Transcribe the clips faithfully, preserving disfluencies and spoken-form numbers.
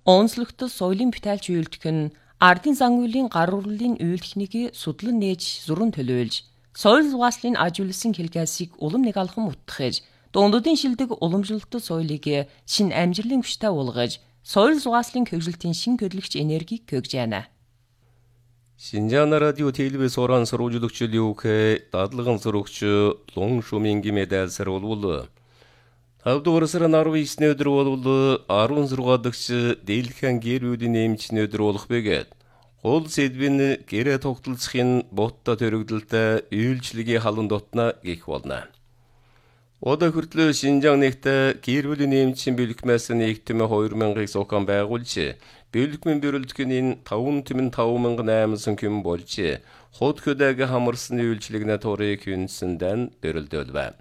Онцлогтой соёлын бүтээлч үйлдэх нь ардын зан үйлийн гар урлалын үйлдэхнийг судлан нээж зуран төлөөлж, соёл зугааслын ажиулсан хэлгээсийг улам нэг алхам утгахж, дундуудын шилдэг уламжлалт соёлыг шин амжилтын хүчтэй уулгаж, соёл зугааслын хөгжилтийн шин көдлөгч энергийг өгж байна. Шинжаана радио телевиз оран сөрөжлөгч Люкэ дадлагын сөрөгч Лун Шуминги медальсар болвол тавдугаар сарын арван бесний өдөр болвол арван зургаадагч Дэлхэн гэр бүлийн эмчний өдөр болох бэгээд гол сэдвэн гэрээ тогтолцохын ботто төрөгдөлтэй үйлчлэгийн халан дотна гих болно. Ода хүртлөө Шинжаан нэгтээ гэр бүлийн эмчийн бэлгмээс нэгтэмэ хоёр мянгаыг сокон байгуулж, бэлгмэн бэрэлдэхний таван түмэн таван мянга наймсан күн болж, хот хөдөг хамарсан үйлчлэгнэ торыг хүнсэндэн бэрэлдэлвэ.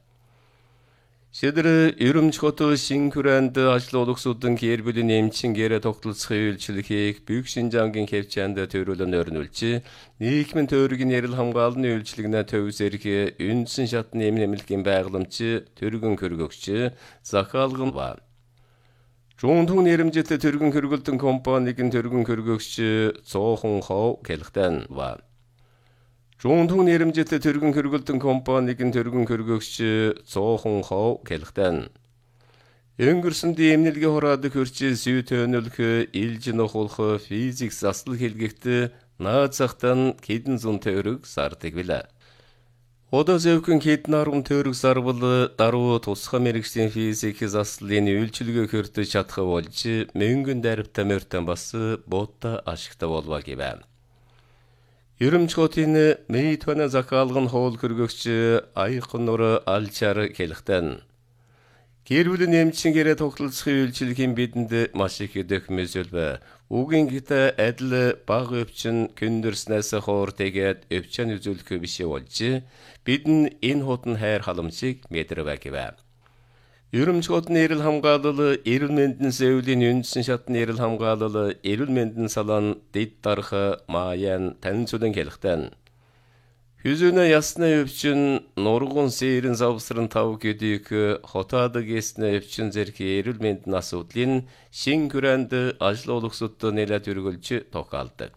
Шэдэр Өрөмж хотын Шинкүрэнд ажлуулагчдын гэр бүлийн эмчийн гэрээ тогтолцохын үйлчлэгийг Büyük Шинжаангийн хэмжээнд төрүүлэн өрнүүлж, нийгмийн тойргийн ярил хамгааллын үйлчлэгнэ төвсөрх үндсэн шатны эмнэлгийн байгууламж төргөн хөргөгч захиалган ба. Жуунтун нэрэмжтэй төргөн хөргөлтөн компанийн төргөн хөргөгч Цоохон Хов гэлхтэн ба. Жуунтун нэрэмжтэй төргөн хөргөлтөн компанийн төргөн хөргөгч Цоохон Хов гэлхтэн. Өнгөрсөнд эмнэлгийн хураад хөрч сүйтөнөлх илжин ухуулах физик засал хэлгэгт наацахтан хэдэн зуун төгрөг сардаг билээ. Одоо зэвхэн хэдэн арван төгрөг сарвал даруй тусгай мэргэжлийн физик заслын үйлчилгээ хөртөж чадах болж мөнгөн даривтай мөртөн бас бодта ашигтай болва гэвэ. Өрөмж хотын мэйтвэна захиалгын хоол хөргөгч Айхан нур алчаар хэлэхтэн. Гэр бүлийн эмчийн гэрээ тогтолцохын үйлчлэгийн бидэнд маш их дэхмэсэлбэ. Үгийн гитэ адил баг өвчин күндэрснээс хоор тэгээд өвчин үзүүлэх биш болж, бидэн энэ хотын хайр халамжийг мэдэрвэ гэвэ. Өрөмж хотын эрүүл хамгаалал, эрүүл мэндийн зөвлөлийн үндсэн шатны эрүүл хамгаалал, эрүүл мэндийн салон, дэд дарах, маян, танилцуулан хэлэхтэн. Хүзүнэ ясны өвчин, нургун сэрэн завсрын тав гэдгийг хотоод гэснэ өвчин зэрэг эрүүл мэндийн асуудлын Шинкүрэнд ажлуулагчдад нэлээд өргөлж тохиолдог.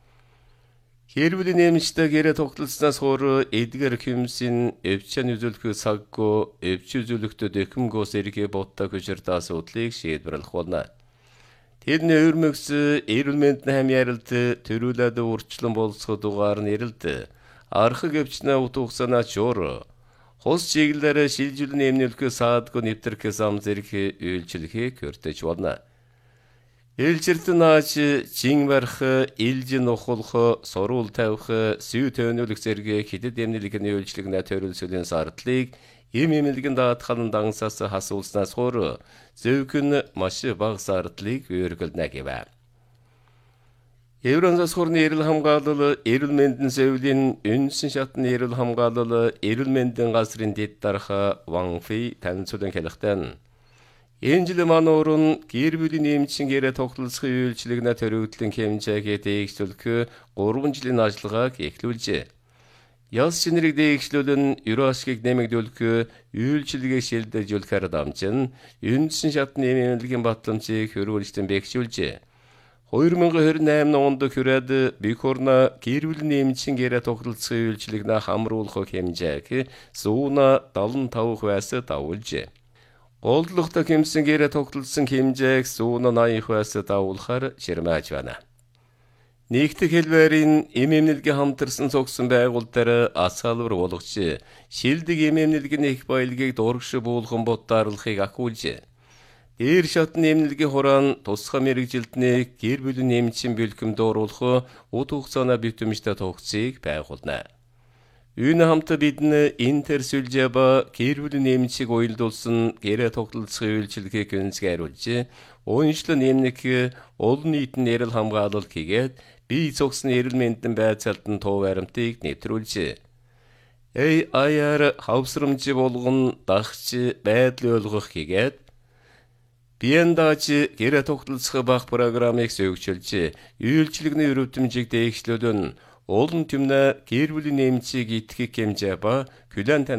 Гэр бүлийн эмчтэй гэрээ тогтолцсноос хойш эдгээр хүмсийн өвчин үзүүлэх цаггүй өвчин үзүүлэхтэй дэхмгөөс эргээ ботто хүчирт асуудлыг шийдвэрлэх болно. Тэдний өрмөгс эрүүл мэндийн хам ярилт төрүүлээд урчлан болцоход дугаар нь эрэлт архаг өвчнөө утгасана чор хос чиглэлээр шилжүүлэн эмнэлэх саадгүй нэвтрэх зам зэрэг үйлчлэхийг хөртөж болно. Элчиртэн аач чин барах, илжин ухуулах, сурвал тавих, сүй төнөлөх зэрэг хэдэд эмнэлгийн үйлчлэгнэ төрөлсөлийн сардлыг эм эмнэлгийн даатгалан дансаас хасуулснаас хойш зөвхөн маш бага сардлыг өргөлнө гэвэ. Евронзас хорны эрүүл хамгаалал, эрүүл мэндийн зөвлөлийн үндсэн шатны эрүүл хамгаалал, эрүүл мэндийн газрын дэд дарах Ванфи танилцуулан хэлэхтэн. Энэ жил мануурын гэр бүлийн эмчийн гэрээ тогтолцохын үйлчлэгнэ төрөгдлөн хэмжээгээ дээгшүүлэх гурван жилийн ажиллагааг эхлүүлжээ. Яс шинэрийг дээгшлүүлэн ерөө ашгийг нэмэгдүүлэх үйлчлэгийг шилдэгжүүлэхээр дамжин үндсэн шатны эмнэлгийн батламжийг хөрвүүлжтэн бэхжүүлжээ. хоёр мянга хоёр онд хүрээд Бихорна гэр бүлийн эмчийн гэрээ тогтолцохын үйлчлэгнэ хамруулах хэмжээг зууна дадлан тавх байсаа давуулжээ. Голдлогтой хэмсэн гэрээ тогтолцсон хэмжээг зууна наях байсаа давуулахаар ширмэж байна. Нэгдэх хэлбэрийн эм эмнэлгийн хамтарсан цогсон байгуулалтаар асаалвар болгож, шилдэг эм эмнэлгийн их баялагийг дургш буулган боддаарлахыг ахиулжээ. Дээр шатны эмнэлгийн хураан тусгай мэргэжилтний гэр бүлийн эмчийн бэлгэм дууруулах ут хугацааны битэмжтэй тогтцыг байгуулна. Үүн хамт бидний интерсүлжэба гэр бүлийн эмчийг уялдуулсан гэрээ тогтолцохын үйлчлэгийг гүнзгийруулж, ууншлан эмнэлэг олон нийтийн эрүүл хамгаалал хийгээд бие цогцны эрүүл мэндийн байцаалтан туу баримтыг нэвтрүүлжээ. эй ай ар хавсрамж болгон дагч байдлыг ойлгох хийгээд биендаач гэрээ тогтолцох бах программыг зөвшөөрж, үйлчлэгний өрөвдмжийг дээгшлүүлэн олон түмнэ гэр бүлийн эмчийг итгэх хэмжээ ба хүлээн